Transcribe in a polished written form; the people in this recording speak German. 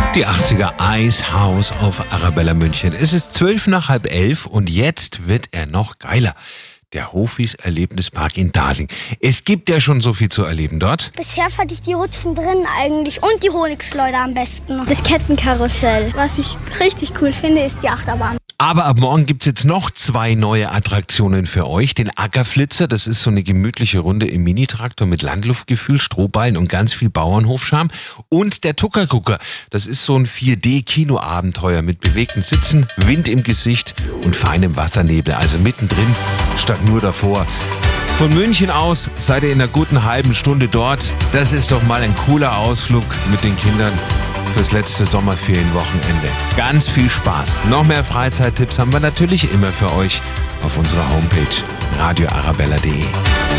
Die 80er Ice House auf Arabella München. Es ist 11:12 und jetzt wird er noch geiler. Der Hofis Erlebnispark in Dasing. Es gibt ja schon so viel zu erleben dort. Bisher fand ich die Rutschen drin eigentlich und die Honigschleuder am besten. Das Kettenkarussell. Was ich richtig cool finde, ist die Achterbahn. Aber ab morgen gibt's jetzt noch 2 neue Attraktionen für euch. Den Ackerflitzer, das ist so eine gemütliche Runde im Minitraktor mit Landluftgefühl, Strohballen und ganz viel Bauernhofscharme. Und der Tuckergucker, das ist so ein 4D-Kinoabenteuer mit bewegten Sitzen, Wind im Gesicht und feinem Wassernebel. Also mittendrin statt nur davor. Von München aus seid ihr in einer guten halben Stunde dort. Das ist doch mal ein cooler Ausflug mit den Kindern fürs letzte Sommerferienwochenende. Ganz viel Spaß. Noch mehr Freizeittipps haben wir natürlich immer für euch auf unserer Homepage radioarabella.de.